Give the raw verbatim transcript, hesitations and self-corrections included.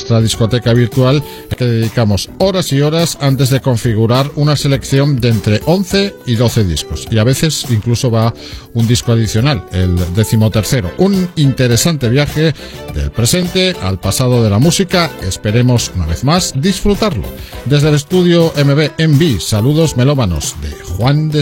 nuestra discoteca virtual, que dedicamos horas y horas antes de configurar una selección de entre once y doce discos. Y a veces incluso va un disco adicional, el decimotercero. Un interesante viaje del presente al pasado de la música. Esperemos una vez más disfrutarlo. Desde el estudio M B en B, saludos melómanos de Juan de